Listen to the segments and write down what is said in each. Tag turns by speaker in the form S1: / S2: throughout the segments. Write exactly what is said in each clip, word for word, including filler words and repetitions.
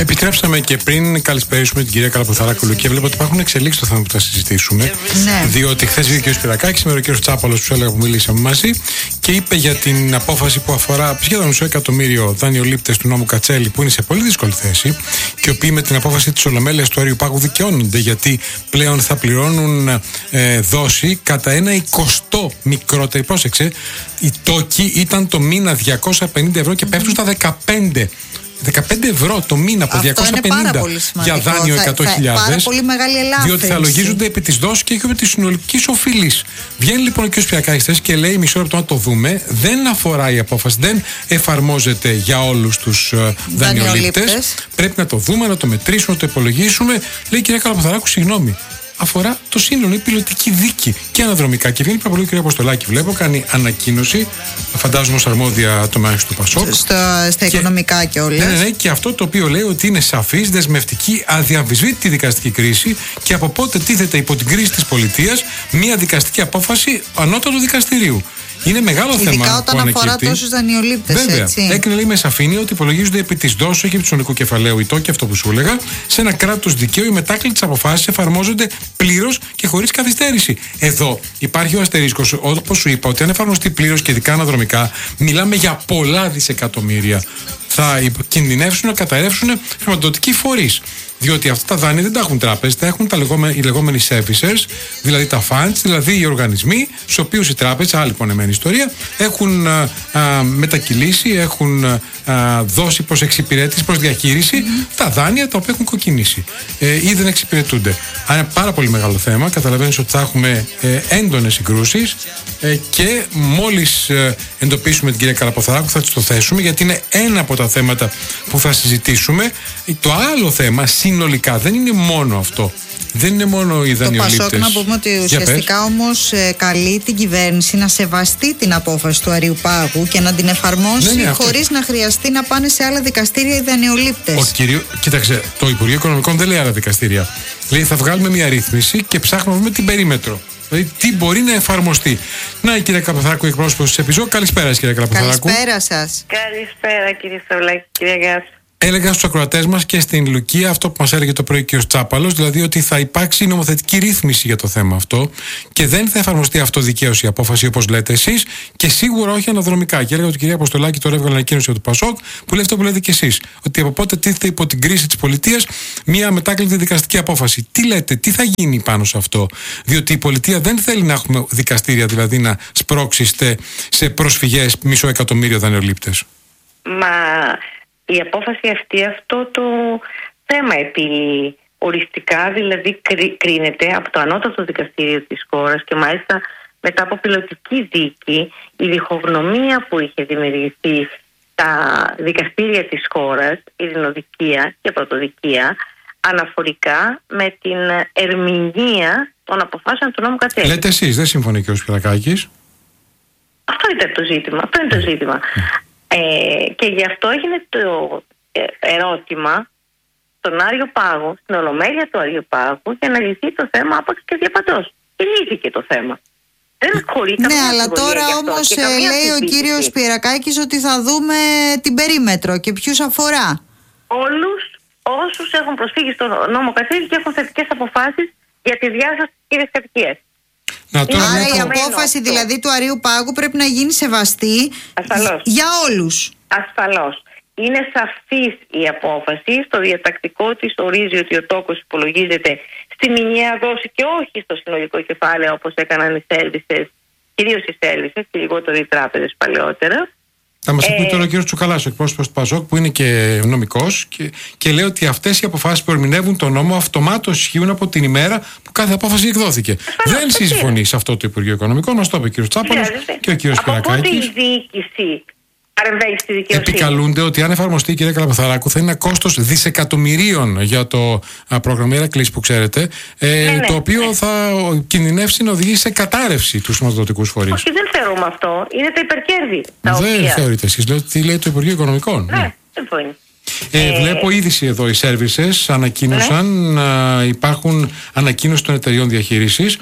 S1: Επιτρέψαμε και πριν καλησπέρισουμε την κυρία Καλαποθαράκου και βλέπω ότι υπάρχουν εξελίξεις στο θέμα που θα συζητήσουμε.
S2: Ναι. Διότι
S1: χθες βγήκε ο κ. Σπυρακάκης, σήμερα ο κ. Τσάπαλος που σου έλεγα που μιλήσαμε μαζί και είπε για την απόφαση που αφορά σχεδόν μισό εκατομμύριο δανειολήπτες του νόμου Κατσέλη που είναι σε πολύ δύσκολη θέση και οι οποίοι με την απόφαση της Ολομέλειας του Αριού Πάγου δικαιώνονται γιατί πλέον θα πληρώνουν ε, δόση κατά ένα εικοστό μικρότερη. Πρόσεξε, οι τόκοι ήταν το μήνα διακόσια πενήντα ευρώ και πέφτουν στα δεκαπέντε. δεκαπέντε ευρώ το μήνα από διακόσια πενήντα για δάνειο εκατό χιλιάδες.
S2: Πάρα πολύ μεγάλη ελάφρυνση.
S1: Διότι θα λογίζονται επί της δόσης και όχι επί της συνολικής οφειλής. Βγαίνει λοιπόν ο κ. Σπυρακάκης και λέει: μισό λεπτό να το δούμε. Δεν αφορά η απόφαση, δεν εφαρμόζεται για όλους τους uh, δανειολήπτες. Πρέπει να το δούμε, να το μετρήσουμε, να το υπολογίσουμε. Λέει η κυρία Καλαποθαράκου: συγγνώμη. Αφορά το σύνολο, είναι πιλωτική δίκη και αναδρομικά. Και βγαίνει πριν από λίγο η κυρία Αποστολάκη, βλέπω, κάνει ανακοίνωση, φαντάζομαι ως αρμόδια τομέα του Πασόκ.
S2: Στα, στα και, οικονομικά κιόλας.
S1: Ναι, ναι, ναι, και αυτό το οποίο λέει ότι είναι σαφής, δεσμευτική, αδιαμφισβήτητη δικαστική κρίση και από πότε τίθεται υπό την κρίση της πολιτείας μια δικαστική απόφαση ανώτατου δικαστηρίου. Είναι μεγάλο
S2: ειδικά
S1: θέμα.
S2: Ειδικά όταν αφορά τόσους δανειολήπτες.
S1: Βέβαια.
S2: Έτσι.
S1: Έκρινε λέει με σαφήνεια ότι υπολογίζονται επί της δόσης, όχι επί του συνολικού κεφαλαίου ή τόκοι, αυτό που σου έλεγα. Σε ένα κράτος δικαίου, οι μετάκλητες αποφάσεις εφαρμόζονται πλήρως και χωρίς καθυστέρηση. Εδώ υπάρχει ο αστερίσκος, όπως σου είπα, ότι αν εφαρμοστεί πλήρως και ειδικά αναδρομικά, μιλάμε για πολλά δισεκατομμύρια. Θα κινδυνεύσουν να καταρρεύσουν χρηματοδοτικοί φορείς. Διότι αυτά τα δάνεια δεν τα έχουν τράπεζες, τα έχουν τα λεγόμενα, οι λεγόμενοι servicers, δηλαδή τα funds, δηλαδή οι οργανισμοί, στους οποίους οι τράπεζες, άλλη πονεμένη ιστορία, έχουν α, α, μετακυλήσει, έχουν α, δώσει προς εξυπηρέτηση, προς διαχείριση mm-hmm. τα δάνεια τα οποία έχουν κοκκινήσει ε, ή δεν εξυπηρετούνται. Άρα είναι πάρα πολύ μεγάλο θέμα. Καταλαβαίνεις ότι θα έχουμε ε, έντονες συγκρούσεις ε, και μόλις ε, εντοπίσουμε την κυρία Καλαποθαράκου θα της το θέσουμε, γιατί είναι ένα από τα θέματα που θα συζητήσουμε. Το άλλο θέμα συνολικά δεν είναι μόνο αυτό. Δεν είναι μόνο οι δανειολήπτες.
S2: Το Πασόκ, να πούμε ότι ουσιαστικά όμως ε, καλεί την κυβέρνηση να σεβαστεί την απόφαση του Αριού Πάγου και να την εφαρμόσει ναι, ναι, χωρίς να χρειαστεί να πάνε σε άλλα δικαστήρια οι δανειολήπτες.
S1: Ο κύριο, κοίταξε, το Υπουργείο Οικονομικών δεν λέει άλλα δικαστήρια. Λέει θα βγάλουμε μια ρύθμιση και ψάχνουμε να βρούμε την περίμετρο. Δηλαδή τι μπορεί να εφαρμοστεί. Να η κυρία Καλαποθαράκου, εκπρόσωπος της Επιζώ. Καλησπέρα σας κυρία Καλαποθαράκου.
S2: Καλησπέρα σας.
S3: Καλησπέρα κύριε Σταυλάκη, κυρία Γκάς.
S1: Έλεγα στους ακροατές μας και στην Λουκία αυτό που μας έλεγε το πρωί και ο Τσάπαλος, δηλαδή ότι θα υπάρξει νομοθετική ρύθμιση για το θέμα αυτό και δεν θα εφαρμοστεί αυτοδικαίωση η απόφαση όπως λέτε εσείς και σίγουρα όχι αναδρομικά. Και έλεγα ότι η κυρία Αποστολάκη τώρα έβγαλε ανακοίνωση από το Πασόκ που λέει αυτό που λέτε και εσείς, ότι από πότε τίθεται υπό την κρίση της πολιτείας μια μετάκλητη δικαστική απόφαση. Τι λέτε, τι θα γίνει πάνω σε αυτό, διότι η πολιτεία δεν θέλει να έχουμε δικαστήρια, δηλαδή να σπρώξετε σε προσφυγές μισό εκατομμύριο δανειολήπτες.
S3: Μα η απόφαση αυτή αυτό το θέμα επίλυει οριστικά, δηλαδή κρίνεται από το ανώτατο δικαστήριο της χώρας και μάλιστα μετά από πιλωτική δίκη η διχογνωμία που είχε δημιουργηθεί στα δικαστήρια της χώρας, ειρηνοδικεία και πρωτοδικεία, αναφορικά με την ερμηνεία των αποφάσεων του νόμου Κατσέλη.
S1: Λέτε εσείς, δεν συμφωνεί και ο Σπυρακάκης.
S3: Αυτό ήταν το ζήτημα. Αυτό είναι το ζήτημα. Ε, και γι' αυτό έγινε το ερώτημα στον Άριο Πάγο, στην Ολομέλεια του Άριου Πάγου, για να λυθεί το θέμα άπαξ και διαπαντός. Και λύθηκε το θέμα. Δεν χωρεί καμία
S2: ναι, αλλά τώρα όμως λέει ο κύριος Σπυρακάκης ότι θα δούμε την περίμετρο και ποιους αφορά.
S3: Όλους όσους έχουν προσφύγει στον νόμο Κατσέλη και έχουν θετικές αποφάσεις για τη διάσωση της κύριας κατοικίας.
S1: Να, τώρα
S2: Άρα
S1: βλέπω...
S2: η απόφαση αυτό. Δηλαδή του Αρίου Πάγου πρέπει να γίνει σεβαστή
S3: ασφαλώς.
S2: Για όλους.
S3: Ασφαλώς. Είναι σαφής η απόφαση. Στο διατακτικό της ορίζει ότι ο τόκος υπολογίζεται στη μηνιαία δόση και όχι στο συνολικό κεφάλαιο όπως έκαναν οι σέρβισες, κυρίως οι σέρβισες και λιγότερο οι τράπεζες παλαιότερα.
S1: Θα μας πει τώρα ο κύριος Τσουκαλάς, ο εκπρόσωπος του Πασόκ, που είναι και νομικός και, και λέει ότι αυτές οι αποφάσεις που ερμηνεύουν τον νόμο αυτομάτως ισχύουν από την ημέρα που κάθε απόφαση εκδόθηκε. Ασφαλώς, δεν συμφωνεί σε αυτό το Υπουργείο Οικονομικών, μας το είπε ο κύριος Τσάπαλος και ο κύριος Σπυρακάκης.
S3: Από πότε η διοίκηση παρεμβαίνει στη δικαιοσύνη?
S1: Επικαλούνται ότι αν εφαρμοστεί η κυρία Καλαποθαράκου θα είναι ένα κόστος δισεκατομμυρίων για το α, πρόγραμμα Ηρακλής που ξέρετε, ε, ναι, ναι, το οποίο ναι. θα κινδυνεύσει να οδηγήσει σε κατάρρευση τους χρηματοδοτικούς φορείς.
S3: Όχι, δεν θεωρούμε αυτό. Είναι τα υπερκέρδη. Τα
S1: δεν
S3: οποία...
S1: θεωρείτε εσείς, λέω τι λέει το Υπουργείο Οικονομικών.
S3: Ναι, ναι. συμφωνεί.
S1: Ε, ε, βλέπω είδηση εδώ οι services ανακοίνωσαν, ναι. α, υπάρχουν ανακοίνωση των εταιριών διαχείρισης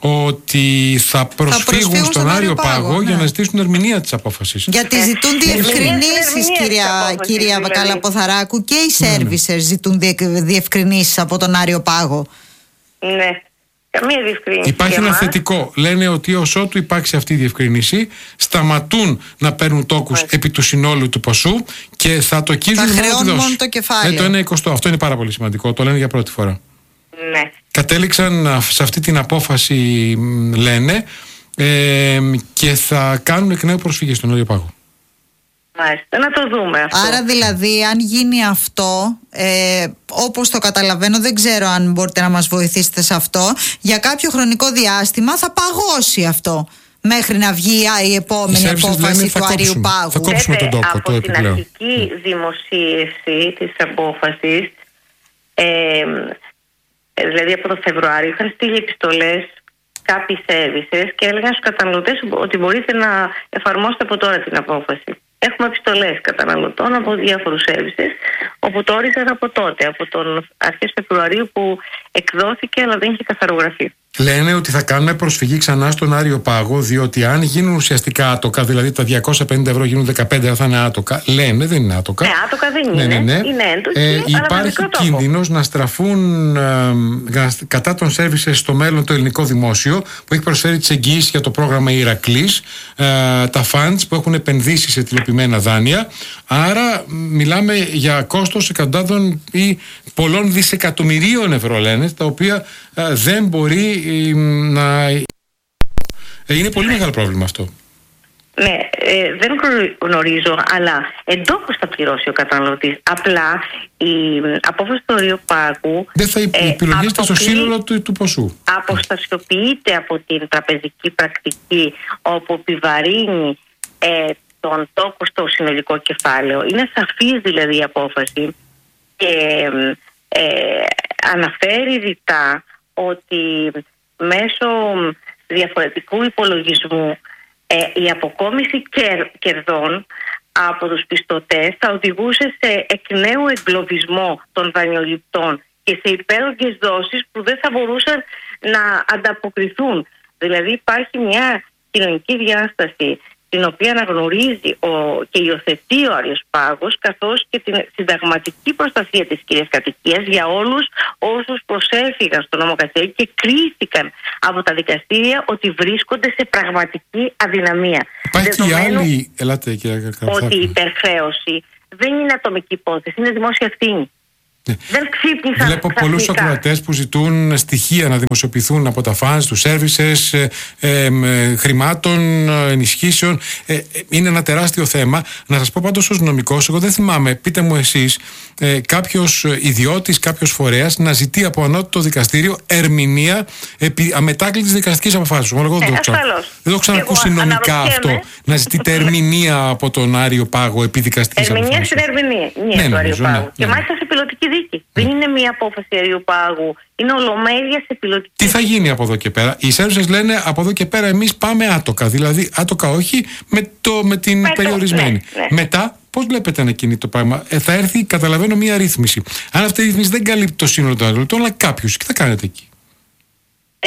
S1: ότι θα προσφύγουν, θα προσφύγουν στον Άριο Πάγο, Πάγο ναι. για να ζητήσουν ερμηνεία της απόφασης.
S2: Γιατί ζητούν διευκρινήσεις, κυρία, κυρία δηλαδή. Καλαποθαράκου, και οι servicers ναι, ναι. ζητούν διευκρινήσεις από τον Άριο Πάγο.
S3: Ναι. Καμία διευκρίνηση.
S1: Υπάρχει ένα θετικό. Λένε ότι ως ότου υπάρξει αυτή η διευκρίνηση, σταματούν να παίρνουν τόκους Μάλιστα. επί του συνόλου του ποσού και θα το κύβουν
S2: μόνο, μόνο το κεφάλαιο.
S1: Ε, το ένα εικοστό. Αυτό είναι πάρα πολύ σημαντικό. Το λένε για πρώτη φορά.
S3: Ναι.
S1: Κατέληξαν σε αυτή την απόφαση, λένε, ε, και θα κάνουν εκ νέου προσφυγή στον Άριο Πάγο.
S3: Μάλιστα, να το δούμε αυτό.
S2: Άρα δηλαδή αν γίνει αυτό, ε, όπως το καταλαβαίνω, δεν ξέρω αν μπορείτε να μας βοηθήσετε σε αυτό, για κάποιο χρονικό διάστημα θα παγώσει αυτό μέχρι να βγει η επόμενη απόφαση του Αρείου Πάγου.
S1: Θα κόψουμε τον τόπο,
S3: από
S1: το
S3: την αρχική mm. δημοσίευση της απόφασης, ε, δηλαδή από το Φεβρουάριο, είχαν στείλει επιστολές κάποιοι services και έλεγαν στους καταναλωτές ότι μπορείτε να εφαρμόσετε από τώρα την απόφαση. Έχουμε επιστολές καταναλωτών από διάφορους services, όπου το όρισαν από τότε, από τον αρχές Φεβρουαρίου που εκδόθηκε, αλλά δεν είχε καθαρογραφεί.
S1: Λένε ότι θα κάνουν προσφυγή ξανά στον Άριο Πάγο, διότι αν γίνουν ουσιαστικά άτοκα, δηλαδή τα διακόσια πενήντα ευρώ γίνουν δεκαπέντε, θα είναι άτοκα. Λένε, δεν είναι άτοκα.
S3: Ναι, άτοκα δεν είναι.
S1: Ναι, ναι, ναι.
S3: Είναι έντοξη,
S1: ε,
S3: αλλά
S1: υπάρχει κίνδυνος να στραφούν ε, κατά των services στο μέλλον το ελληνικό δημόσιο, που έχει προσφέρει τις εγγυήσεις για το πρόγραμμα Ηρακλής, ε, τα funds που έχουν επενδύσει σε τυλοποιημένα δάνεια. Άρα μιλάμε για κόστος εκατοντάδων ή πολλών δισεκατομμυρίων ευρώ, λένε, τα οποία ε, δεν μπορεί να... Είναι πολύ μεγάλο πρόβλημα αυτό.
S3: Ναι, ε, δεν γνωρίζω, αλλά εντόχως θα πληρώσει ο καταναλωτής. Απλά η απόφαση του Αρείου Πάγου
S1: δεν θα επιλογίζεται στο σύνολο του, του ποσού.
S3: Αποστασιοποιείται από την τραπεζική πρακτική, όπου επιβαρύνει ε, τον τόκο στο συνολικό κεφάλαιο. Είναι σαφής δηλαδή η απόφαση και ε, αναφέρει ρητά ότι μέσω διαφορετικού υπολογισμού ε, η αποκόμιση κερ, κερδών από τους πιστωτές θα οδηγούσε σε εκ νέου εγκλωβισμό των δανειοληπτών και σε υπέρογγες δόσεις που δεν θα μπορούσαν να ανταποκριθούν. Δηλαδή υπάρχει μια κοινωνική διάσταση την οποία αναγνωρίζει ο, και υιοθετεί ο Άριος Πάγος, καθώς και την συνταγματική προστασία της κυρίας κατοικίας για όλους όσους προσέφυγαν στο νομοκαθέριο και κρίθηκαν από τα δικαστήρια ότι βρίσκονται σε πραγματική αδυναμία.
S1: Υπάρχει και η άλλη... Ελάτε, κυρία Καραθάκου.
S3: Ότι η υπερχρέωση δεν είναι ατομική υπόθεση, είναι δημόσια ευθύνη.
S1: Ναι.
S3: Δεν ξύπνησαν.
S1: Βλέπω πολλούς ακροατές που ζητούν στοιχεία να δημοσιοποιηθούν από τα funds, τους services, ε, ε, χρημάτων, ενισχύσεων. Ε, είναι ένα τεράστιο θέμα. Να σας πω πάντως ως νομικός, εγώ δεν θυμάμαι, πείτε μου εσείς, ε, κάποιος ιδιώτης, κάποιος φορέας να ζητεί από ανώτατο δικαστήριο ερμηνεία επί αμετάκλητης δικαστικής αποφάσεως. Εγώ δεν,
S3: ε,
S1: το ξα... δεν το ξανακούσει νομικά αυτό, να ζητείτε ερμηνεία από τον Άριο Πάγο επί δικαστικής αποφάσεως.
S3: Ερμηνεία στην ερμηνεία ναι, του Αρείου Πάγου. Ναι, και ναι. μάλιστα σε πιλωτική δίκη. Mm. Δεν είναι μια απόφαση Αρείου Πάγου. Είναι ολομέλεια σε πιλωτική.
S1: Τι θα γίνει από εδώ και πέρα? Οι services λένε από εδώ και πέρα εμείς πάμε άτοκα. Δηλαδή άτοκα όχι με, το, με την με περιορισμένη. Το, ναι, ναι. Μετά πώς βλέπετε να κινεί το πράγμα? Ε, θα έρθει, καταλαβαίνω, μια ρύθμιση. Αν αυτή η ρύθμιση δεν καλύπτει το σύνολο των αδελφών, αλλά κάποιους, τι θα κάνετε εκεί?
S3: Ε,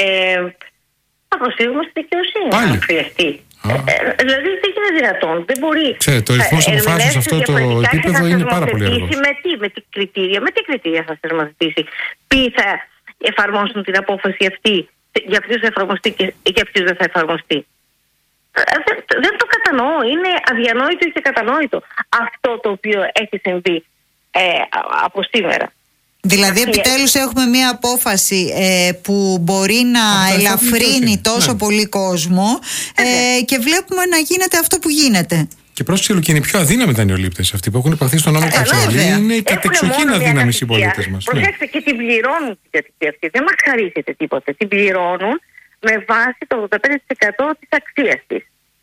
S3: θα προσφύγουμε στη δικαιοσύνη αν χρειαστεί. Ε, δηλαδή δεν είναι δυνατόν. Δεν μπορεί.
S1: Ξέρετε, ο ρυθμός αποφάσεων σε αυτό το επίπεδο είναι πάρα πολύ αργός.
S3: Με τι, με τι κριτήρια, με τι κριτήρια θα θεσμοθετήσει? Ποιοι θα εφαρμόσουν την απόφαση αυτή, για ποιους θα εφαρμοστεί και για ποιους δεν θα εφαρμοστεί? Δεν, δεν το κατανοώ. Είναι αδιανόητο και κατανόητο αυτό το οποίο έχει συμβεί ε, από σήμερα.
S2: Δηλαδή επιτέλους έχουμε μια απόφαση ε, που μπορεί να αυτό ελαφρύνει τόσο ναι. πολύ κόσμο ε, και βλέπουμε να γίνεται αυτό που γίνεται.
S1: Και πρόσεξε, Λουκή, είναι οι πιο αδύναμοι δανειολήπτες αυτοί που έχουν υπαχθεί στον νόμο Κατσόλη. Είναι οι κατεξοχήν αδύναμοι συμπολίτες μας.
S3: Προσέξτε, ναι. και την πληρώνουν την κατοικία αυτή. Δεν μας χαρίζεται τίποτα. Την πληρώνουν με βάση το ογδόντα πέντε τοις εκατό της αξίας της.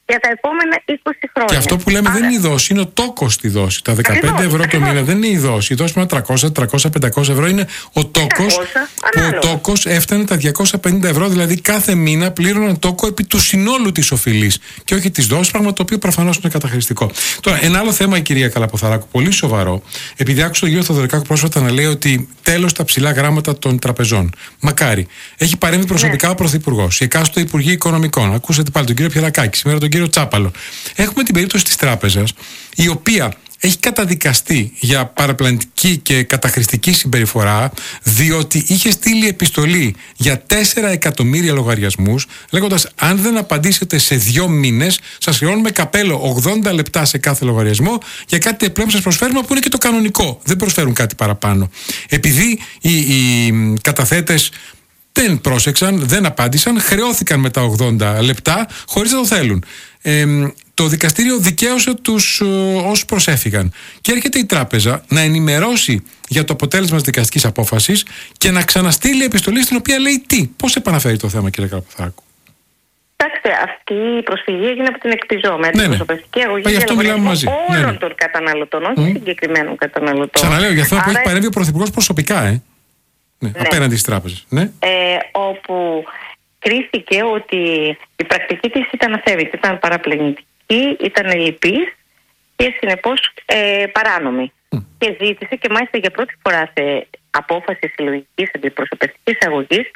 S3: για τα επόμενα είκοσι χρόνια.
S1: Και αυτό που λέμε
S3: Άρα...
S1: δεν είναι η δόση, είναι ο τόκος στη δόση. Τα δεκαπέντε
S3: ακριβώς,
S1: ευρώ το
S3: ακριβώς.
S1: μήνα δεν είναι η δόση. Η δόση είναι τριακόσια, τριακόσια, πεντακόσια ευρώ. Είναι ο τόκος, που ο τόκος έφτανε τα διακόσια πενήντα ευρώ. Δηλαδή κάθε μήνα πλήρωναν τόκο επί του συνόλου της οφειλής και όχι της δόσης, πράγμα το οποίο προφανώς είναι καταχρηστικό. Τώρα, ένα άλλο θέμα, η κυρία Καλαποθαράκου, πολύ σοβαρό, επειδή άκουσα τον κύριο Θοδωρικάκου πρόσφατα να λέει ότι τέλος τα ψηλά γράμματα των τραπεζών. Μακάρι. Έχει παρέμβει προσωπικά ναι. ο Πρωθυπουργός, οι εκάστοτε Υπουργοί Οικονομικών. Ακούσατε πάλι τον κύριο Πιερακάκη, σήμερα τον κύριο Τσάπαλο. Έχουμε την περίπτωση της τράπεζας, η οποία έχει καταδικαστεί για παραπλανητική και καταχρηστική συμπεριφορά, διότι είχε στείλει επιστολή για τέσσερα εκατομμύρια λογαριασμούς, λέγοντας αν δεν απαντήσετε σε δύο μήνες, σας χρεώνουμε καπέλο ογδόντα λεπτά σε κάθε λογαριασμό για κάτι επιπλέον σας προσφέρουμε, που είναι και το κανονικό. Δεν προσφέρουν κάτι παραπάνω. Επειδή οι, οι καταθέτες δεν πρόσεξαν, δεν απάντησαν, χρεώθηκαν με τα ογδόντα λεπτά χωρίς να το θέλουν. Ε, το δικαστήριο δικαίωσε τους ε, όσους προσέφυγαν. Και έρχεται η τράπεζα να ενημερώσει για το αποτέλεσμα της δικαστικής απόφασης και να ξαναστείλει επιστολή στην οποία λέει τι. Πώς επαναφέρει το θέμα, κύριε Καλαποθαράκου?
S3: Κοιτάξτε, αυτή η προσφυγή έγινε από την εκτιζόμενη.
S1: Ναι, ναι.
S3: Προσωπική αγωγή
S1: γι' αυτό μιλάμε μαζί.
S3: όλων
S1: ναι, ναι.
S3: των καταναλωτών, όχι mm. συγκεκριμένων καταναλωτών.
S1: Ξαναλέω, για αυτό
S3: Άρα...
S1: που έχει παρέμβει ο Πρωθυπουργός προσωπικά, ε. Ναι, ναι. Απέναντι στις τράπεζες. Ναι.
S3: Ε, όπου κρίθηκε ότι η πρακτική της ήταν αθέμητη, ήταν παραπλανητική, ήταν ελλειπής και συνεπώς ε, παράνομη. Mm. Και ζήτησε, και μάλιστα για πρώτη φορά σε απόφαση συλλογικής αντιπροσωπευτικής αγωγής,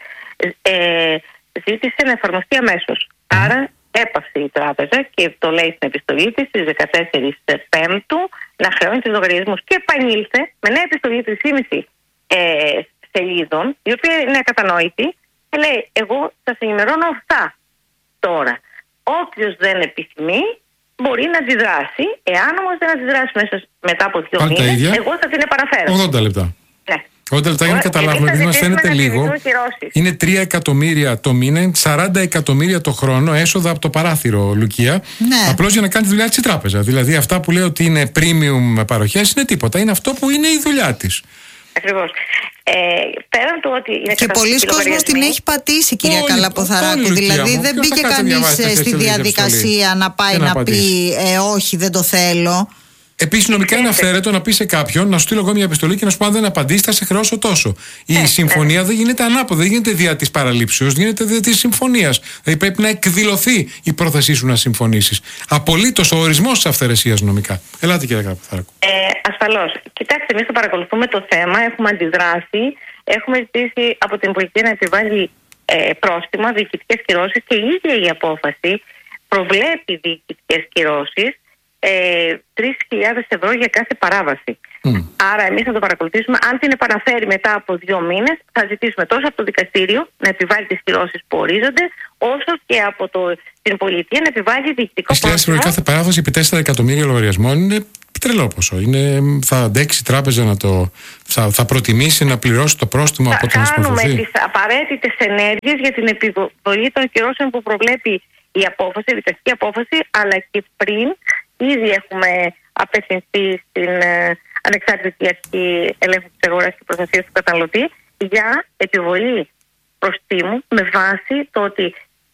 S3: ε, ζήτησε να εφαρμοστεί αμέσως. Mm. Άρα έπαυσε η τράπεζα και το λέει στην επιστολή της στις δεκατέσσερις Πέμπτου να χρεώνει τους λογαριασμούς. Και επανήλθε με νέα επιστολή τρεις και μισή ε, σελίδων, η οποία είναι ακατανόητη, και λέει: εγώ σας ενημερώνω αυτά. Τώρα, όποιος δεν επιθυμεί μπορεί να αντιδράσει. Εάν όμως δεν αντιδράσει μέσα μετά από δύο
S1: Πάλι
S3: μήνες, εγώ θα την επαναφέρω.
S1: ογδόντα λεπτά.
S3: Ναι.
S1: ογδόντα λεπτά για να καταλάβουμε, επειδή μας φαίνεται λίγο. Είναι τρία εκατομμύρια το μήνα, σαράντα εκατομμύρια το χρόνο έσοδα από το παράθυρο, Λουκία. Ναι. Απλώς για να κάνει τη δουλειά της η τράπεζα. Δηλαδή, αυτά που λέει ότι είναι premium παροχές είναι τίποτα. Είναι αυτό που είναι η δουλειά της.
S3: Ακριβώς. Ε, πέραν του ότι είναι
S2: και πολλοί κόσμος την έχει πατήσει, κυρία Καλαποθαράκου. Δηλαδή
S1: μου.
S2: δεν μπήκε κανείς στη διαδικασία να πάει να, να πει ε, όχι, δεν το θέλω.
S1: Επίσης, νομικά είναι αυθαίρετο να πει σε κάποιον: να σου στείλω εγώ μια επιστολή και να σου πω αν δεν απαντήσει, θα σε χρεώσω τόσο. Η ε, συμφωνία ε. δεν γίνεται ανάποδα, δεν γίνεται δια της παραλήψεως, γίνεται δια της συμφωνίας. Δηλαδή πρέπει να εκδηλωθεί η πρόθεσή σου να συμφωνήσεις. Απολύτως ο ορισμός της αυθαιρεσίας νομικά. Ελάτε, κύριε Καλαποθαράκου.
S3: Ε, ασφαλώς. Κοιτάξτε, εμείς θα παρακολουθούμε το θέμα, έχουμε αντιδράσει, έχουμε ζητήσει από την πολιτεία να επιβάλλει ε, πρόστιμα, διοικητικές κυρώσεις, και η ίδια η απόφαση προβλέπει διοικητικές κυρώσεις. Ε, τρεις χιλιάδες ευρώ για κάθε παράβαση. Mm. Άρα εμείς θα το παρακολουθήσουμε. Αν την επαναφέρει μετά από δύο μήνες, θα ζητήσουμε τόσο από το δικαστήριο να επιβάλλει τις κυρώσεις που ορίζονται, όσο και από το, την πολιτεία να επιβάλλει διοικητικό πρόστιμο.
S1: Για κάθε παράβαση επί τέσσερα εκατομμύρια λογαριασμών είναι τρελό ποσό. Είναι, θα αντέξει η τράπεζα να το. Θα, θα προτιμήσει να πληρώσει το πρόστιμο
S3: θα
S1: από το να συμμορφωθεί.
S3: Θα κάνουμε τις απαραίτητες ενέργειες για την επιβολή των κυρώσεων που προβλέπει η απόφαση, η δικαστική απόφαση, αλλά και πριν. Ήδη έχουμε απευθυνθεί στην ε, Ανεξάρτητη Αρχή Ελέγχου της Αγοράς και Προστασίας του Καταναλωτή για επιβολή προστίμου με βάση το ότι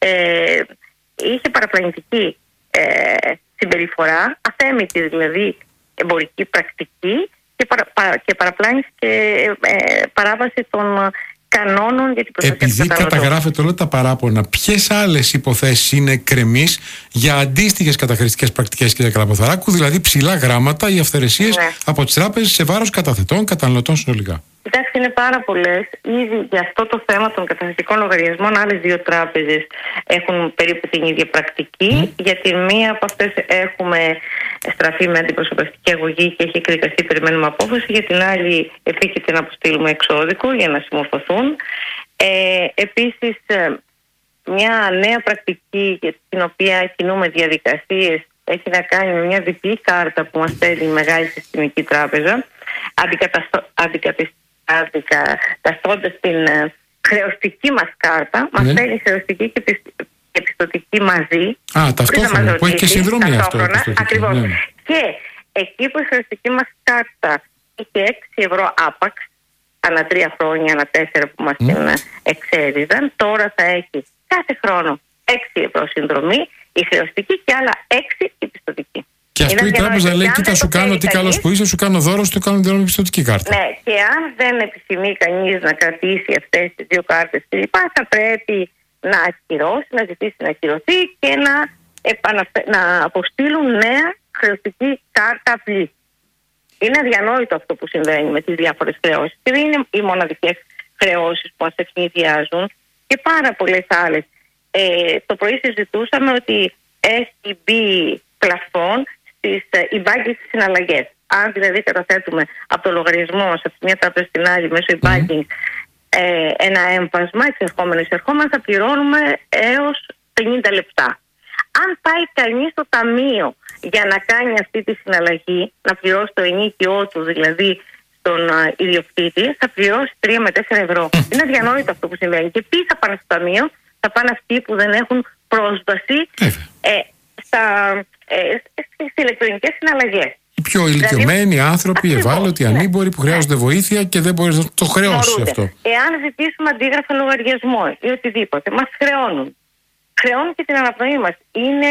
S3: ε, είχε παραπλανητική ε, συμπεριφορά, αθέμητη δηλαδή εμπορική πρακτική και, παρα, παρα, και παραπλάνηση και ε, παράβαση των κανόνων για την προστασία.
S1: Επειδή καταγράφεται όλα τα παράπονα, ποιες άλλες υποθέσεις είναι εκκρεμείς για αντίστοιχες καταχρηστικές πρακτικές, κύριε Καλαποθαράκου, δηλαδή ψηλά γράμματα ή αυθαιρεσίες ναι. από τις τράπεζες σε βάρος καταθετών, καταναλωτών συνολικά?
S3: Κοιτάξτε, είναι πάρα πολλές. Ήδη για αυτό το θέμα των καταθετικών λογαριασμών, άλλες δύο τράπεζες έχουν περίπου την ίδια πρακτική. Mm. Για τη μία από αυτές έχουμε στραφεί με αντιπροσωπευτική αγωγή και έχει εκδικαστεί, περιμένουμε απόφαση. Για την άλλη, επίκειται να αποστείλουμε εξώδικο για να συμμορφωθούν. Ε, επίσης, μια νέα πρακτική για την οποία κινούμε διαδικασίες έχει να κάνει με μια διπλή κάρτα που μας στέλνει η μεγάλη συστημική τράπεζα, αντικαταστώντας την χρεωστική μας κάρτα, ναι. μας στέλνει χρεωστική και επιστοτική μαζί.
S1: Α, ταυτόχρονα, που έχει και συνδρομή αυτό.
S3: Ακριβώς. Ναι. Και εκεί που η χρεωστική μας κάρτα είχε έξι ευρώ άπαξ, ανά τρία χρόνια, ανά τέσσερα που μας mm. την εξέριζαν, τώρα θα έχει κάθε χρόνο έξι ευρώ συνδρομή, η χρεωστική και άλλα έξι η πιστωτική.
S1: Και αυτό η τράπεζα λέει: κοίτα, σου κάνω τι καλό που είσαι, σου κάνω δώρο, σου κάνω δώρο με πιστωτική κάρτα.
S3: Ναι, και αν δεν επιθυμεί κανείς να κρατήσει αυτές τις δύο κάρτες κλπ., θα πρέπει να ακυρώσει, να ζητήσει να ακυρωθεί και να, επαναφε... να αποστείλουν νέα χρεωστική κάρτα απλή. Είναι αδιανόητο αυτό που συμβαίνει με τις διάφορες χρεώσεις. Και δεν είναι οι μοναδικές χρεώσεις που μας ευνηδιάζουν και πάρα πολλές άλλες. Ε, το πρωί συζητούσαμε ότι έχει μπει πλαφόν στις e-banking συναλλαγές. Αν δηλαδή καταθέτουμε από το λογαριασμό σε μια τράπεζα στην άλλη μέσω e-banking mm. ε, ένα έμφασμα εξερχόμενο-εισερχόμενο, θα πληρώνουμε έως πενήντα λεπτά. Αν πάει κανείς στο ταμείο για να κάνει αυτή τη συναλλαγή, να πληρώσει το ενίκιό του, δηλαδή στον uh, ιδιοκτήτη, θα πληρώσει τρία με τέσσερα ευρώ. Mm. Είναι αδιανόητο αυτό που συμβαίνει. Και ποιοι θα πάνε στο ταμείο? Θα πάνε αυτοί που δεν έχουν πρόσβαση mm. ε, στα, ε, στις ηλεκτρονικές συναλλαγές.
S1: Οι πιο ηλικιωμένοι δηλαδή, άνθρωποι, ευάλωτοι, ανήμποροι που χρειάζονται βοήθεια και δεν μπορεί να το χρεώσει αυτό.
S3: Εάν ζητήσουμε αντίγραφα λογαριασμό ή οτιδήποτε, μας χρεώνουν. Χρεώνουν και την αναπνοή μας. Είναι,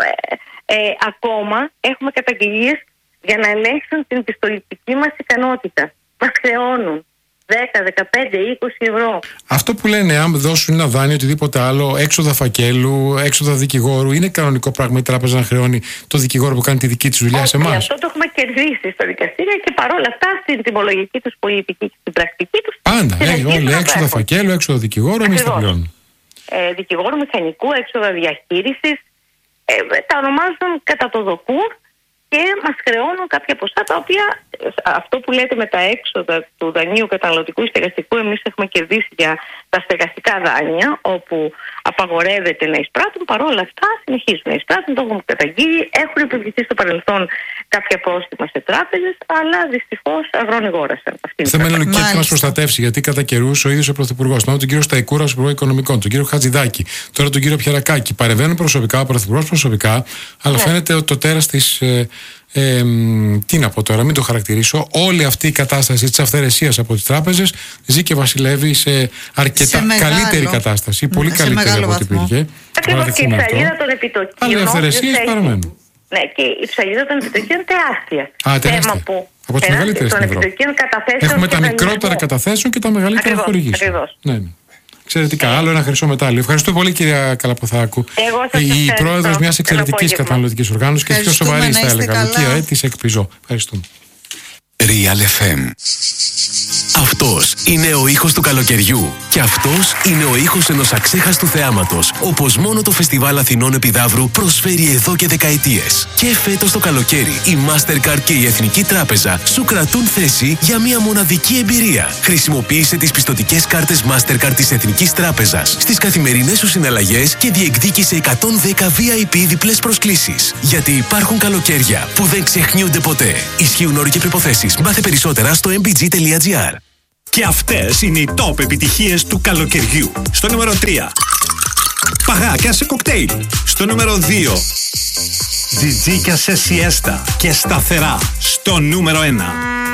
S3: ε, ε, ακόμα έχουμε καταγγελίες για να ελέγξουν την πιστοληπτική μας ικανότητα. Μας χρεώνουν δέκα, δεκαπέντε, είκοσι ευρώ.
S1: Αυτό που λένε, αν δώσουν ένα δάνειο οτιδήποτε άλλο, έξοδα φακέλου, έξοδα δικηγόρου, είναι κανονικό πράγμα η τράπεζα να χρεώνει το δικηγόρο που κάνει τη δική της δουλειά σε εμάς?
S3: Αυτό το έχουμε κερδίσει στο δικαστήριο και παρόλα αυτά στην τιμολογική τους πολιτική και στην πρακτική τους.
S1: Πάντα, ε, όλοι έξοδα φακέλου, έξοδα δικηγόρου, εμείς τα πληρώνουμε.
S3: Ε, δικηγόρου, μηχανικού, έξοδα διαχείρισης, ε, τα ονομάζουν κατά το δοκού και μας χρεώνουν κάποια ποσά τα οποία, αυτό που λέτε με τα έξοδα του δανείου καταναλωτικού ή στεγαστικού, εμείς έχουμε κερδίσει για τα στεγαστικά δάνεια, όπου απαγορεύεται να εισπράττουν. Παρόλα αυτά συνεχίζουν να εισπράττουν, το έχουμε καταγγείλει. Έχουν επιβληθεί στο παρελθόν κάποια πρόστιμα σε τράπεζες, αλλά δυστυχώς αγρόνι γόρασαν.
S1: Θέμα είναι λογική να μας προστατεύσει, γιατί κατά καιρούς ο ίδιος ο Πρωθυπουργός, τον κύριο Σταϊκούρα, ο Υπουργός Οικονομικών, τον κύριο Χατζηδάκη, τώρα τον κύριο Πιερακάκη, παρεμβαίνουν προσωπικά, ο Πρωθυπουργός προσωπικά, αλλά ναι. φαίνεται ότι το τέρας της. Ε, Ε, τι να πω τώρα, μην το χαρακτηρίσω. Όλη αυτή η κατάσταση της αυθαιρεσίας από τις τράπεζες ζει και βασιλεύει σε αρκετά σε καλύτερη κατάσταση. Πολύ σε καλύτερη από ό,τι υπήρχε.
S3: Ακριβώς, και η ψαλίδα των επιτοκίων.
S1: Αλλά οι αυθαιρεσίες παραμένουν.
S3: Ναι, και η ψαλίδα των επιτοκίων τεράστια.
S1: Α, τεράστια. Που από τις μεγαλύτερες στην Ευρώπη. Έχουμε τα μικρότερα καταθέσεων και τα μεγαλύτερα χορηγήσεις. Ναι, ναι. Εξαιρετικά. Ε, Άλλο ένα χρυσό μετάλλιο. Ευχαριστώ πολύ, κυρία Καλαποθάκου. Η πρόεδρος μιας εξαιρετικής καταναλωτικής οργάνωσης και πιο σοβαρή, θα έλεγα. Λουκία ε, της Εκπιζώ. Ευχαριστούμε.
S4: Real εφ εμ. Αυτός είναι ο ήχος του καλοκαιριού. Και αυτός είναι ο ήχος ενός αξέχαστου θεάματος, όπως μόνο το Φεστιβάλ Αθηνών Επιδαύρου προσφέρει εδώ και δεκαετίες. Και φέτος το καλοκαίρι, η Mastercard και η Εθνική Τράπεζα σου κρατούν θέση για μια μοναδική εμπειρία. Χρησιμοποίησε τις πιστωτικές κάρτες Mastercard της Εθνικής Τράπεζας στις καθημερινές σου συναλλαγές και διεκδίκησε εκατόν δέκα βι άι πι διπλές προσκλήσεις. Γιατί υπάρχουν καλοκαίρια που δεν ξεχνιούνται ποτέ. Ισχύουν όροι και προϋποθέσεις. Μάθε περισσότερα στο εμ μπι τζι τελεία τζι άρ.
S5: Και αυτές είναι οι top επιτυχίες του καλοκαιριού. Στο νούμερο τρία, παγάκια σε κοκτέιλ. Στο νούμερο δύο, τζιτζίκια σε σιέστα και σταθερά. Στο νούμερο ένα,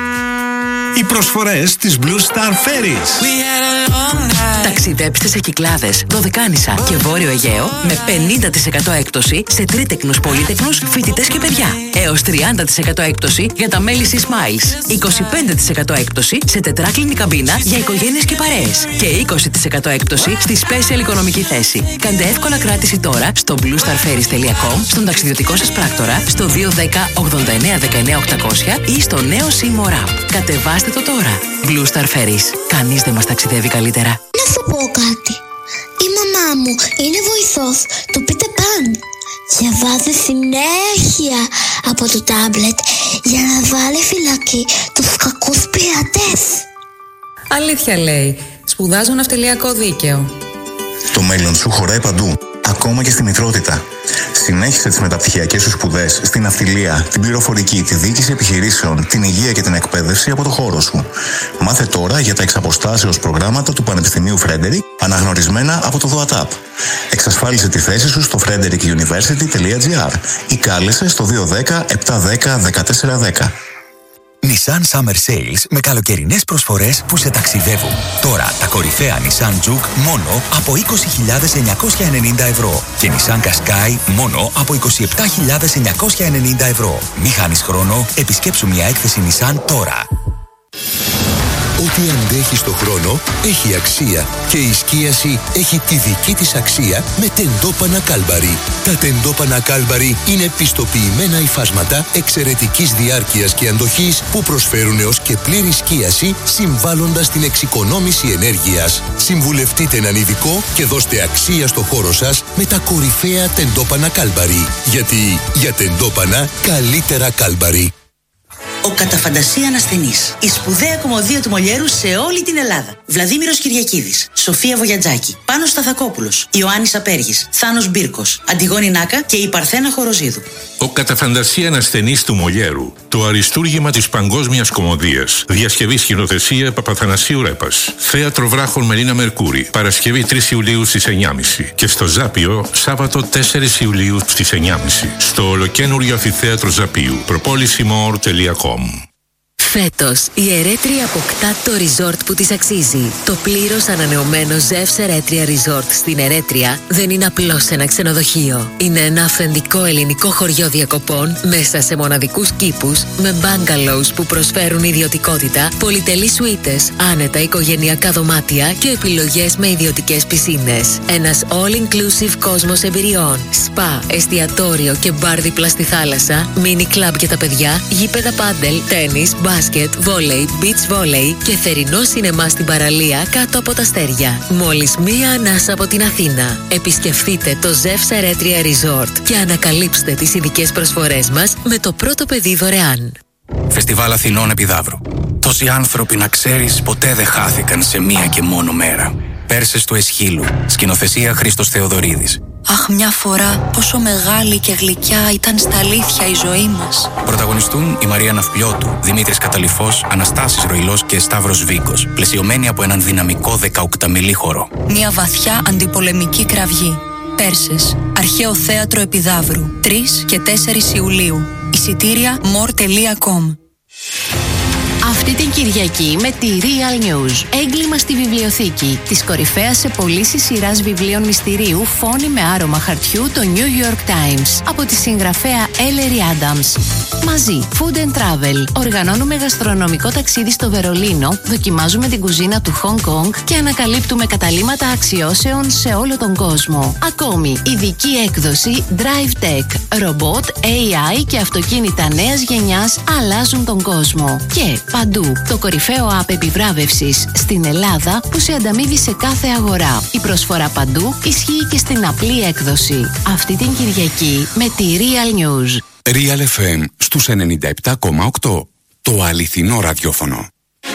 S5: οι προσφορές της Blue Star Ferries.
S6: Ταξιδέψτε σε Κυκλάδες, Δωδεκάνησα και Βόρειο Αιγαίο με πενήντα τοις εκατό έκπτωση σε τρίτεκνους, πολύτεκνους, φοιτητές και παιδιά. Έως τριάντα τοις εκατό έκπτωση για τα μέλη Sea Smiles. είκοσι πέντε τοις εκατό έκπτωση σε τετράκλινη καμπίνα για οικογένειες και παρέες. Και είκοσι τοις εκατό έκπτωση στη special οικονομική θέση. Κάντε εύκολα κράτηση τώρα στο blue star ferries τελεία com, στον ταξιδιωτικό σας πράκτορα, στο δύο ένα μηδέν ογδόντα εννέα δεκαεννέα οκτακόσια ή στο νέο SIM App. Κατεβάστε το τώρα. Blue Star Ferries. Κανείς δεν μας ταξιδεύει καλύτερα.
S7: Να σου πω κάτι. Η μαμά μου είναι βοηθός του Peter Pan. Διαβάζει συνέχεια από το τάμπλετ για να βάλει φυλακή τους κακούς πειρατές.
S8: Αλήθεια λέει. Σπουδάζω ναυτιλιακό δίκαιο.
S9: Το μέλλον σου χωράει παντού, ακόμα και στη μητρότητα. Συνέχισε τις μεταπτυχιακές σου σπουδές στην ναυτιλία, την πληροφορική, τη διοίκηση επιχειρήσεων, την υγεία και την εκπαίδευση από το χώρο σου. Μάθε τώρα για τα εξαποστάσεως προγράμματα του Πανεπιστημίου Frederick, αναγνωρισμένα από το ΔΟΑΤΑΠ. Εξασφάλισε τη θέση σου στο frederick university τελεία τζι άρ ή κάλεσε στο δύο ένα μηδέν επτά ένα μηδέν ένα τέσσερα ένα μηδέν.
S10: Nissan Summer Sales με καλοκαιρινές προσφορές που σε ταξιδεύουν. Τώρα τα κορυφαία Nissan Juke μόνο από είκοσι χιλιάδες εννιακόσια ενενήντα ευρώ και Nissan Qashqai μόνο από είκοσι επτά χιλιάδες εννιακόσια ενενήντα ευρώ. Μη χάνεις χρόνο, επισκέψου μια έκθεση Nissan τώρα.
S11: Ό,τι αντέχει στο χρόνο έχει αξία και η σκίαση έχει τη δική της αξία με τεντόπανα Κάλμπαρι. Τα τεντόπανα Κάλμπαρι είναι πιστοποιημένα υφάσματα εξαιρετικής διάρκειας και αντοχής που προσφέρουν έως και πλήρη σκίαση συμβάλλοντας στην εξοικονόμηση ενέργειας. Συμβουλευτείτε έναν ειδικό και δώστε αξία στο χώρο σας με τα κορυφαία τεντόπανα Κάλμπαρι. Γιατί για τεντόπανα καλύτερα Κάλμπαρι.
S12: Ο κατά φαντασία ασθενής. Η σπουδαία κομμωδία του Μολιέρου σε όλη την Ελλάδα. Βλαδίμηρος Κυριακίδης, Σοφία Βογιατζάκη, Πάνος Σταθακόπουλος, Ιωάννης Απέργης, Θάνος Μπίρκος, Αντιγόνη Νάκα και η Παρθένα Χοροζίδου.
S13: Ο κατά φαντασία ασθενής του Μολιέρου. Το αριστούργημα της παγκόσμιας κομμωδίας. Διασκευή σκηνοθεσία Παπαθανασίου Ρέπας. Θέατρο Βράχων Μελίνα Μερκούρη. Παρασκευή τρεις Ιουλίου στις εννιά και μισή. Και στο Ζάπιο Σάββατο τέσσερις Ιουλίου στις εννιά και μισή. Στο ολοκένουργιο αμφιθέατρο Ζαπίου. προπόληση μορ τελεία κομ.
S14: Φέτος, η Ερέτρια αποκτά το resort που της αξίζει. Το πλήρως ανανεωμένο Ζεύς Ερέτρια Resort στην Ερέτρια δεν είναι απλώς ένα ξενοδοχείο. Είναι ένα αυθεντικό ελληνικό χωριό διακοπών μέσα σε μοναδικούς κήπους με bungalows που προσφέρουν ιδιωτικότητα, πολυτελείς σουίτες, άνετα οικογενειακά δωμάτια και επιλογές με ιδιωτικές πισίνες. Ένας all-inclusive κόσμος εμπειριών. Σπα, εστιατόριο και μπαρ δίπλα στη θάλασσα, μίνι κλαμπ για τα παιδιά, γήπεδα πάντελ, τένις, μπάσκετ, βόλεϊ, beach volley και θερινό σινεμά στην παραλία κάτω από τα αστέρια. Μόλις μία ανάσα από την Αθήνα. Επισκεφτείτε το Ζεύς Ερέτρια Resort και ανακαλύψτε τις ειδικές προσφορές μας με το πρώτο παιδί δωρεάν.
S10: Φεστιβάλ Αθηνών Επιδαύρου. Τόσοι άνθρωποι να ξέρεις ποτέ δεν χάθηκαν σε μία και μόνο μέρα. Πέρσες του Εσχύλου. Σκηνοθεσία Χρήστος Θεοδωρίδης.
S15: Αχ, μια φορά πόσο μεγάλη και γλυκιά ήταν στα αλήθεια η ζωή μας.
S10: Πρωταγωνιστούν η Μαρία Ναυπλιώτου, Δημήτρης Καταλυφός, Αναστάσης Ροϊλός και Σταύρος Βίκος, πλαισιωμένοι από έναν δυναμικό δεκαοκταμιλή χορό.
S15: Μια βαθιά αντιπολεμική κραυγή. Πέρσες, Αρχαίο Θέατρο Επιδαύρου, τρεις και τέσσερις Ιουλίου. Εισιτήρια μορ τελεία κομ.
S16: Αυτή την Κυριακή με τη Real News. Έγκλημα στη βιβλιοθήκη. Της κορυφαίας σε πωλήσεις σειράς βιβλίων μυστηρίου Φόνοι με άρωμα χαρτιού, το New York Times. Από τη συγγραφέα Ellery Adams. Μαζί, Food and Travel. Οργανώνουμε γαστρονομικό ταξίδι στο Βερολίνο, δοκιμάζουμε την κουζίνα του Hong Kong και ανακαλύπτουμε καταλύματα αξιώσεων σε όλο τον κόσμο. Ακόμη, ειδική έκδοση Drive Tech. Ρομπότ, έι άι και αυτοκίνητα νέας γενιάς αλλάζουν τον κόσμο. Και παντού, το κορυφαίο app επιβράβευσης στην Ελλάδα που σε ανταμείβει σε κάθε αγορά. Η προσφορά παντού ισχύει και στην απλή έκδοση. Αυτή την Κυριακή με τη Real News.
S17: Real εφ εμ στους ενενήντα επτά κόμμα οκτώ. Το αληθινό ραδιόφωνο.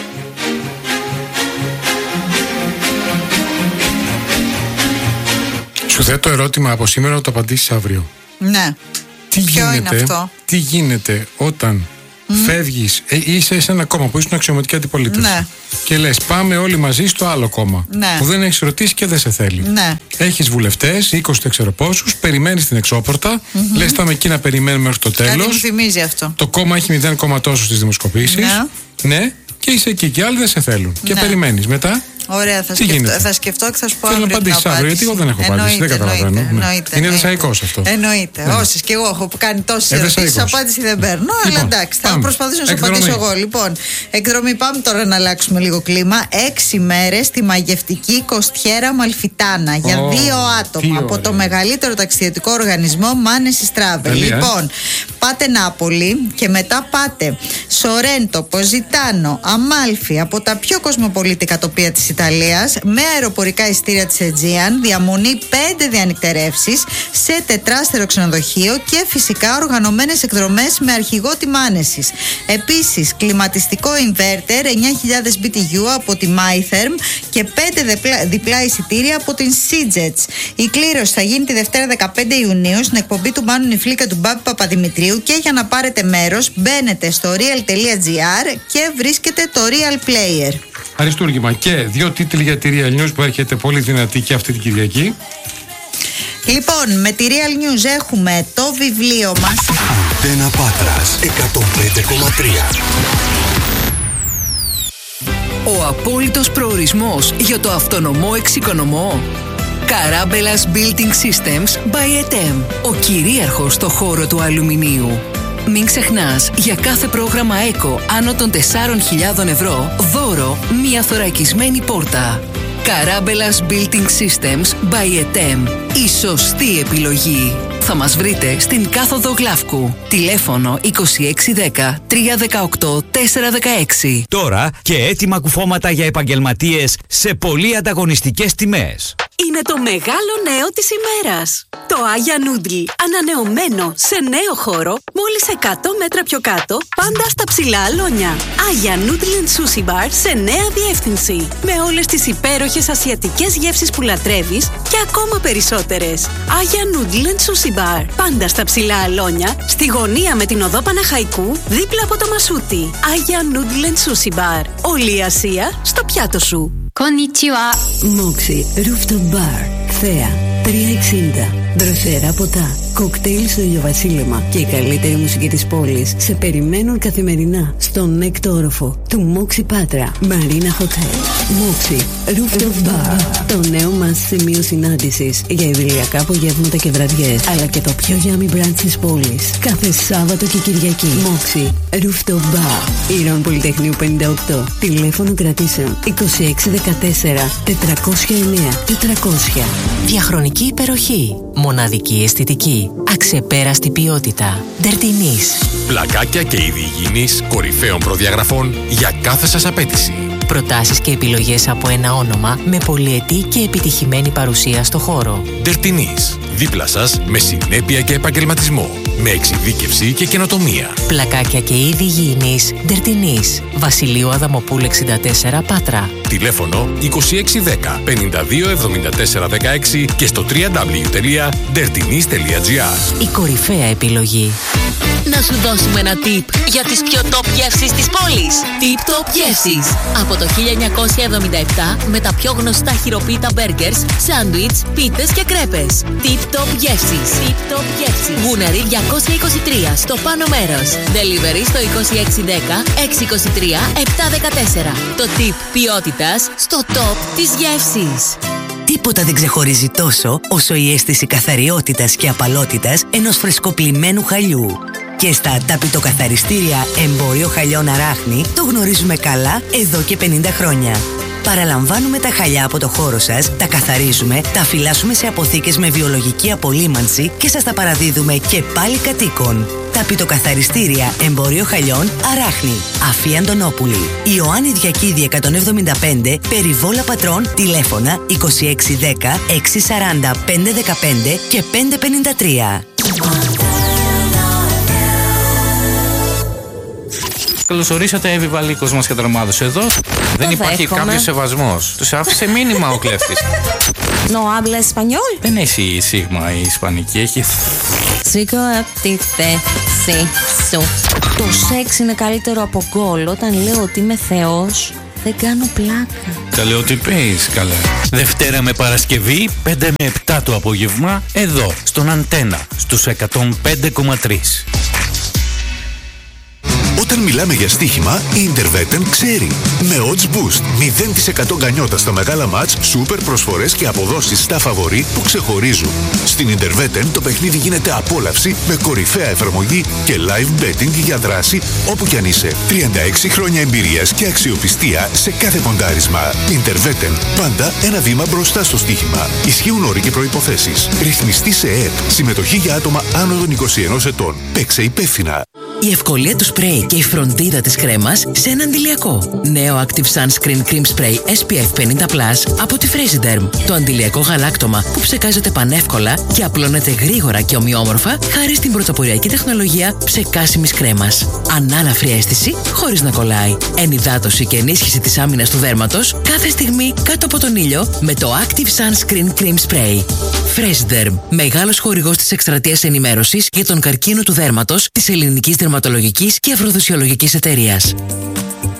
S1: Σου θέτω ερώτημα από σήμερα να το απαντήσεις αύριο.
S2: Ναι.
S1: Τι
S2: Ποιο
S1: γίνεται,
S2: είναι αυτό?
S1: Τι γίνεται όταν mm. φεύγεις, ε, είσαι σε ένα κόμμα που ήσουν αξιωματική αντιπολίτευση.
S2: Ναι.
S1: Και λες πάμε όλοι μαζί στο άλλο κόμμα.
S2: Ναι.
S1: Που δεν έχεις ρωτήσει και δεν σε θέλει.
S2: Ναι.
S1: Έχεις βουλευτές, είκοσι ξέρω πόσους, περιμένεις την εξώπορτα, mm-hmm. λες πάμε εκεί να περιμένουμε μέχρι το τέλος.
S2: Κάτι μου θυμίζει αυτό.
S1: Το κόμμα έχει μηδέν κόμμα τόσο στις δημοσκοπήσεις.
S2: Ναι.
S1: Ναι. Και είσαι εκεί και άλλοι δεν σε θέλουν. Ναι. Και περιμένεις μετά.
S2: Ωραία, θα σκεφτώ, θα σκεφτώ και θα σου πω αύριο.
S1: Θέλω να απαντήσεις αύριο, γιατί εγώ δεν έχω απάντηση. Δεν καταλαβαίνω.
S2: Εννοείται,
S1: είναι δεσαϊκός αυτό.
S2: Εννοείται. Ναι. Όσες και εγώ έχω κάνει τόσες ερωτήσεις, απάντηση δεν παίρνω. Λοιπόν, αλλά εντάξει, θα προσπαθήσω να σου απαντήσω εγώ. Λοιπόν, εκδρομή, πάμε τώρα να αλλάξουμε λίγο κλίμα. Έξι μέρες στη μαγευτική Κοστιέρα Μαλφιτάνα για oh, δύο άτομα από το μεγαλύτερο ταξιδιωτικό οργανισμό Manesis Travel. Λοιπόν, πάτε Νάπολη και μετά πάτε Σορέντο, Ποζιτάνο, Αμάλφι, από τα πιο κοσμοπολίτικα τοπία της Ιταλίας, με αεροπορικά εισιτήρια της Aegean, διαμονή πέντε διανυκτερεύσεις σε τετράστερο ξενοδοχείο και φυσικά οργανωμένες εκδρομές με αρχηγό τη Manesis. Επίσης, κλιματιστικό inverter εννιά χιλιάδες μπι τι γιου από τη MyTherm και πέντε διπλά, διπλά εισιτήρια από την SeaJets. Η κλήρωση θα γίνει τη Δευτέρα δεκαπέντε Ιουνίου στην εκπομπή του Μάνου Νιφλή και του Μπάμπη Παπαδημητρίου και για να πάρετε μέρος μπαίνετε στο real τελεία gr και βρίσκετε το Real Player.
S1: Αριστούργημα. Και δύο τίτλοι για τη Real News που έρχεται πολύ δυνατή και αυτή την Κυριακή.
S2: Λοιπόν, με τη Real News έχουμε το βιβλίο μας
S11: Αντένα Πάτρας εκατόν πέντε κόμμα τρία.
S18: Ο απόλυτος προορισμός για το αυτονομό εξοικονομό. Carabellas Building Systems by ΕΤΕΜ. Ο κυρίαρχος στο χώρο του αλουμινίου. Μην ξεχνάς, για κάθε πρόγραμμα ΕΚΟ άνω των τεσσάρων χιλιάδων ευρώ, δώρο μία θωρακισμένη πόρτα. Carabellas Building Systems by ΕΤΕΜ. Η σωστή επιλογή. Θα μας βρείτε στην κάθοδο Γλαύκου. Τηλέφωνο είκοσι έξι δέκα τρία δεκαοκτώ τέσσερα δεκαέξι.
S19: Τώρα και έτοιμα κουφώματα για επαγγελματίες σε πολύ ανταγωνιστικές τιμές.
S20: Είναι το μεγάλο νέο της ημέρας. Το Άγια Νούντλ, ανανεωμένο σε νέο χώρο, μόλις εκατό μέτρα πιο κάτω, πάντα στα ψηλά αλόνια. Άγια Νούντλ and Sushi Bar σε νέα διεύθυνση. Με όλες τις υπέροχες ασιατικές γεύσεις που λατρεύεις και ακόμα περισσότερες. Άγια Νούντλ and Sushi Bar, πάντα στα ψηλά αλόνια, στη γωνία με την οδό Παναχαϊκού, δίπλα από το Μασούτι. Άγια Νούντλ and Sushi Bar. Όλη η Ασία στο πιάτο σου.
S21: Konnichiwa. Moxie Rooftop Bar. Θέα τριακόσια εξήντα. Δροσερά ποτά, κοκτέιλ στο ηλιοβασίλεμα και η καλύτερη μουσική της πόλης σε περιμένουν καθημερινά στον έκτο όροφο του Moxie Patra Marina Hotel. Moxie Rooftop Bar. Το νέο μας σημείο συνάντησης για ιδηλιακά απογεύματα και βραδιές, αλλά και το πιο yummy brunch της πόλης κάθε Σάββατο και Κυριακή. Moxie Rooftop Bar. Ήρων Πολυτεχνείου πενήντα οκτώ. Τηλέφωνο κρατήσεων είκοσι έξι δεκατέσσερα τετρακόσια εννέα τετρακόσια.
S22: Διαχρονική υπεροχή. Μοναδική αισθητική. Αξεπέραστη ποιότητα. Ντερτινής.
S4: Πλακάκια και είδη υγιεινής κορυφαίων προδιαγραφών για κάθε σας απέτηση.
S22: Προτάσεις και επιλογές από ένα όνομα με πολυετή και επιτυχημένη παρουσία στο χώρο.
S4: Ντερτινής. Δίπλα σας με συνέπεια και επαγγελματισμό. Με εξειδίκευση και καινοτομία.
S22: Πλακάκια και είδη υγιεινής. Ντερτινής. Βασιλείου Αδαμοπούλου εξήντα τέσσερα Πάτρα.
S4: Τηλέφωνο είκοσι έξι δέκα πενήντα δύο εβδομήντα τέσσερα δεκαέξι και στο double-u double-u double-u τελεία ντερτινής τελεία τζι άρ.
S22: Η κορυφαία επιλογή.
S14: Να σου δώσουμε ένα tip για τις πιο top γεύσεις της πόλης. Tip Top Γεύσεις. Από το χίλια εννιακόσια εβδομήντα επτά με τα πιο γνωστά χειροποίητα μπέργκερς, σάντουιτς, πίτες και κρέπες. Tip Top Γεύσεις. Tip Top Γεύσεις. Γούναρη διακόσια είκοσι τρία στο πάνω μέρος. Delivery στο είκοσι έξι δέκα έξι είκοσι τρία επτά δεκατέσσερα. Το tip ποιότητας στο top της γεύσης.
S22: Τίποτα δεν ξεχωρίζει τόσο όσο η αίσθηση καθαριότητας και απαλότητας ενός φρεσκοπλημμένου χαλιού. Και στα ταπητοκαθαριστήρια Εμπόριο Χαλιών Αράχνη το γνωρίζουμε καλά εδώ και πενήντα χρόνια. Παραλαμβάνουμε τα χαλιά από το χώρο σας, τα καθαρίζουμε, τα φυλάσσουμε σε αποθήκες με βιολογική απολύμανση και σας τα παραδίδουμε και πάλι κατοίκων. Ταπητοκαθαριστήρια Εμπόριο Χαλιών Αράχνη. Αφή Αντωνόπουλη. Ιωάννη Διακίδη εκατόν εβδομήντα πέντε, Περιβόλα Πατρών, τηλέφωνα είκοσι έξι δέκα έξι σαράντα πέντε δεκαπέντε και πέντε πενήντα τρία.
S23: Καλώς ορίσατε, Εύη Βαλίκος μας κατρομάδος εδώ. Δεν υπάρχει κάποιος σεβασμός. Τους άφησε μήνυμα ο κλέφτης.
S24: No habla español.
S23: Δεν έχει σίγμα η ισπανική, έχει...
S24: Σήκω απ' τη θέση σου. Το σεξ είναι καλύτερο από γκολ. Όταν λέω ότι είμαι θεός, δεν κάνω πλάκα.
S23: Καλέ ότι πεις, καλά. Δευτέρα με Παρασκευή, πέντε με επτά το απόγευμα, εδώ, στον Αντένα, στους εκατόν πέντε κόμμα τρία.
S25: Όταν μιλάμε για στοίχημα, η Intervetten ξέρει. Με Odds Boost, μηδέν τοις εκατό γκανιότα στα μεγάλα μάτς, σούπερ προσφορές και αποδόσεις στα φαβορί που ξεχωρίζουν. Στην Intervetten το παιχνίδι γίνεται απόλαυση με κορυφαία εφαρμογή και live betting για δράση όπου κι αν είσαι. τριάντα έξι χρόνια εμπειρίας και αξιοπιστία σε κάθε ποντάρισμα. Intervetten, πάντα ένα βήμα μπροστά στο στοίχημα. Ισχύουν όροι και προϋποθέσεις. Ρυθμιστή σε ΕΕΠ. Συμμετοχή για άτομα άνω των είκοσι ενός ετών. Παίξε υπεύθυνα.
S22: Η ευκολία του σπρέι και η φροντίδα της κρέμας σε ένα αντιλιακό. Νέο Active Sunscreen Cream Spray ες πι εφ πενήντα πλας από τη Fresiderm. Το αντιλιακό γαλάκτωμα που ψεκάζεται πανεύκολα και απλώνεται γρήγορα και ομοιόμορφα χάρη στην πρωτοποριακή τεχνολογία ψεκάσιμης κρέμας. Ανάλαφρη αίσθηση χωρίς να κολλάει. Ενυδάτωση και ενίσχυση της άμυνας του δέρματος κάθε στιγμή κάτω από τον ήλιο με το Active Sunscreen Cream Spray. Fresiderm, μεγάλος χορηγός της εκστρατείας ενημέρωσης για τον καρκίνο του δέρματος της ελληνικής δερματολογικής και αφροδισιολογικής εταιρείας.